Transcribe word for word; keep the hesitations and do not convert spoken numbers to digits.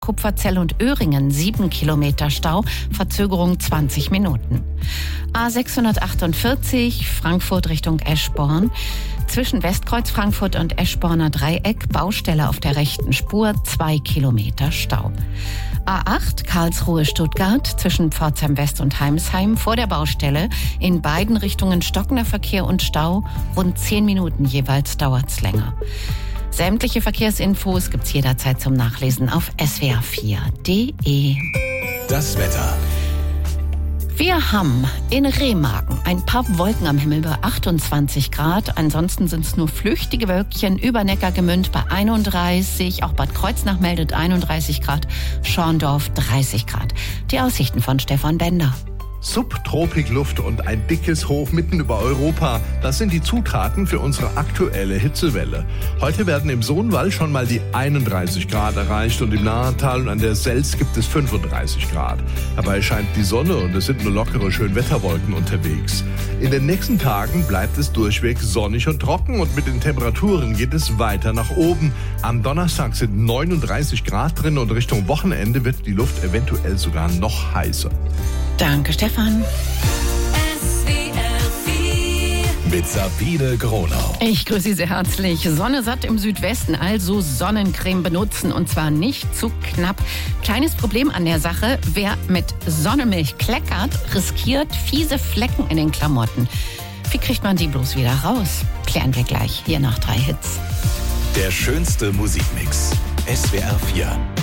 Kupferzell und Öhringen sieben Kilometer Stau, Verzögerung zwanzig Minuten. A sechshundertachtundvierzig Frankfurt Richtung Eschborn. Zwischen Westkreuz Frankfurt und Eschborner Dreieck, Baustelle auf der rechten Spur, zwei Kilometer Stau. A acht Karlsruhe-Stuttgart zwischen Pforzheim West und Heimsheim vor der Baustelle. In beiden Richtungen stockender Verkehr und Stau. Rund zehn Minuten jeweils dauert's länger. Sämtliche Verkehrsinfos gibt's jederzeit zum Nachlesen auf s w r vier punkt d e. Das Wetter. Wir haben in Remagen ein paar Wolken am Himmel bei achtundzwanzig Grad. Ansonsten sind es nur flüchtige Wölkchen über Neckargemünd bei einunddreißig. Auch Bad Kreuznach meldet einunddreißig Grad. Schorndorf dreißig Grad. Die Aussichten von Stefan Bender. Subtropikluft und ein dickes Hoch mitten über Europa. Das sind die Zutaten für unsere aktuelle Hitzewelle. Heute werden im Sohnwald schon mal die einunddreißig Grad erreicht und im Nahental und an der Selz gibt es fünfunddreißig Grad. Dabei scheint die Sonne und es sind nur lockere Schönwetterwolken unterwegs. In den nächsten Tagen bleibt es durchweg sonnig und trocken und mit den Temperaturen geht es weiter nach oben. Am Donnerstag sind neununddreißig Grad drin und Richtung Wochenende wird die Luft eventuell sogar noch heißer. Danke, Stefan. Mit Sabine Gronau. Ich grüße Sie sehr herzlich. Sonne satt im Südwesten, also Sonnencreme benutzen und zwar nicht zu knapp. Kleines Problem an der Sache, wer mit Sonnenmilch kleckert, riskiert fiese Flecken in den Klamotten. Wie kriegt man die bloß wieder raus? Klären wir gleich hier nach drei Hits. Der schönste Musikmix. S W R vier.